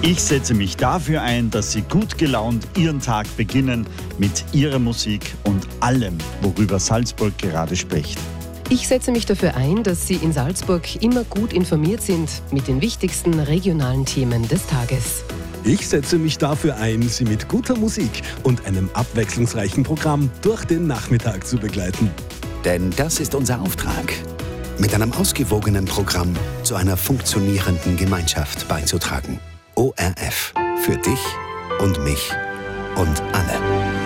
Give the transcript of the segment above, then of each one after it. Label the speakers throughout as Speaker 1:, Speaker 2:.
Speaker 1: Ich setze mich dafür ein, dass Sie gut gelaunt Ihren Tag beginnen mit Ihrer Musik und allem, worüber Salzburg gerade spricht.
Speaker 2: Ich setze mich dafür ein, dass Sie in Salzburg immer gut informiert sind mit den wichtigsten regionalen Themen des Tages.
Speaker 3: Ich setze mich dafür ein, Sie mit guter Musik und einem abwechslungsreichen Programm durch den Nachmittag zu begleiten.
Speaker 4: Denn das ist unser Auftrag, mit einem ausgewogenen Programm zu einer funktionierenden Gemeinschaft beizutragen. ORF. Für dich und mich und alle.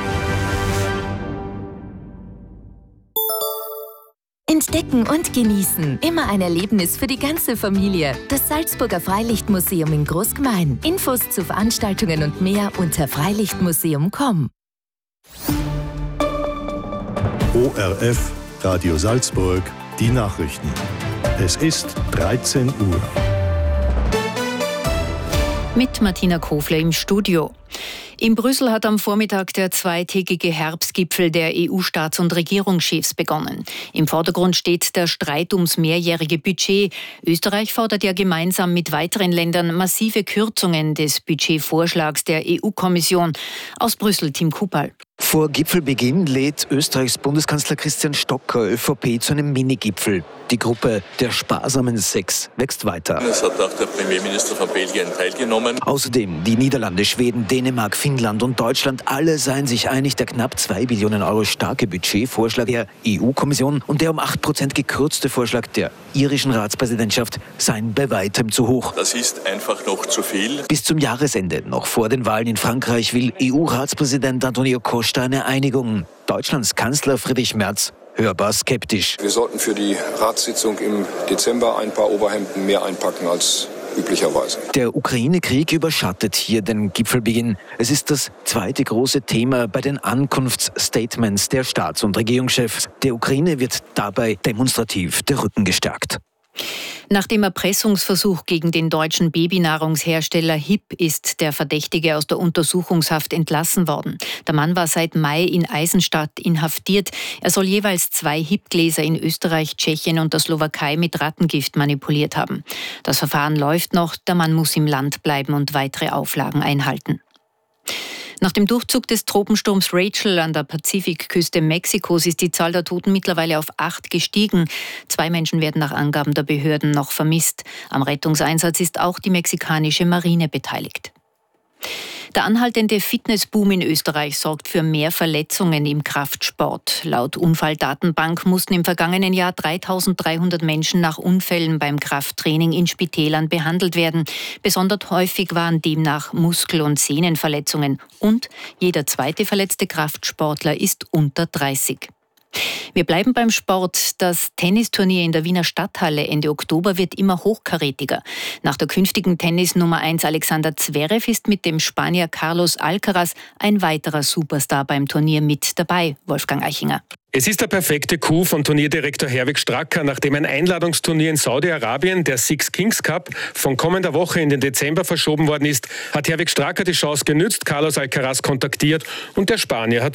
Speaker 5: Entdecken und genießen. Immer ein Erlebnis für die ganze Familie. Das Salzburger Freilichtmuseum in Großgmain. Infos zu Veranstaltungen und mehr unter freilichtmuseum.com.
Speaker 6: ORF, Radio Salzburg, die Nachrichten. Es ist 13 Uhr.
Speaker 7: Mit Martina Kofler im Studio. In Brüssel hat am Vormittag der zweitägige Herbstgipfel der EU-Staats- und Regierungschefs begonnen. Im Vordergrund steht der Streit ums mehrjährige Budget. Österreich fordert ja gemeinsam mit weiteren Ländern massive Kürzungen des Budgetvorschlags der EU-Kommission. Aus Brüssel, Tim Kupal.
Speaker 8: Vor Gipfelbeginn lädt Österreichs Bundeskanzler Christian Stocker ÖVP zu einem Minigipfel. Die Gruppe der sparsamen Sechs wächst weiter.
Speaker 9: Es hat auch der Premierminister von Belgien teilgenommen.
Speaker 8: Außerdem die Niederlande, Schweden, Dänemark, Finnland und Deutschland. Alle seien sich einig, der knapp 2 Billionen Euro starke Budgetvorschlag der EU-Kommission und der um 8% gekürzte Vorschlag der irischen Ratspräsidentschaft seien bei weitem zu hoch.
Speaker 9: Das ist einfach noch zu viel.
Speaker 8: Bis zum Jahresende, noch vor den Wahlen in Frankreich, will EU-Ratspräsident Antonio Costa eine Einigung. Deutschlands Kanzler Friedrich Merz hörbar skeptisch.
Speaker 10: Wir sollten für die Ratssitzung im Dezember ein paar Oberhemden mehr einpacken als üblicherweise.
Speaker 8: Der Ukraine-Krieg überschattet hier den Gipfelbeginn. Es ist das zweite große Thema bei den Ankunftsstatements der Staats- und Regierungschefs. Der Ukraine wird dabei demonstrativ der Rücken gestärkt.
Speaker 7: Nach dem Erpressungsversuch gegen den deutschen Babynahrungshersteller HiP ist der Verdächtige aus der Untersuchungshaft entlassen worden. Der Mann war seit Mai in Eisenstadt inhaftiert. Er soll jeweils 2 HiP-Gläser in Österreich, Tschechien und der Slowakei mit Rattengift manipuliert haben. Das Verfahren läuft noch. Der Mann muss im Land bleiben und weitere Auflagen einhalten. Nach dem Durchzug des Tropensturms Rachel an der Pazifikküste Mexikos ist die Zahl der Toten mittlerweile auf 8 gestiegen. 2 Menschen werden nach Angaben der Behörden noch vermisst. Am Rettungseinsatz ist auch die mexikanische Marine beteiligt. Der anhaltende Fitnessboom in Österreich sorgt für mehr Verletzungen im Kraftsport. Laut Unfalldatenbank mussten im vergangenen Jahr 3.300 Menschen nach Unfällen beim Krafttraining in Spitälern behandelt werden. Besonders häufig waren demnach Muskel- und Sehnenverletzungen. Und jeder zweite verletzte Kraftsportler ist unter 30. Wir bleiben beim Sport. Das Tennisturnier in der Wiener Stadthalle Ende Oktober wird immer hochkarätiger. Nach der künftigen Tennis-Nummer 1 Alexander Zverev ist mit dem Spanier Carlos Alcaraz ein weiterer Superstar beim Turnier mit dabei. Wolfgang Eichinger.
Speaker 11: Es ist der perfekte Coup von Turnierdirektor Herwig Stracker. Nachdem ein Einladungsturnier in Saudi-Arabien, der Six Kings Cup, von kommender Woche in den Dezember verschoben worden ist, hat Herwig Stracker die Chance genützt, Carlos Alcaraz kontaktiert und der Spanier hat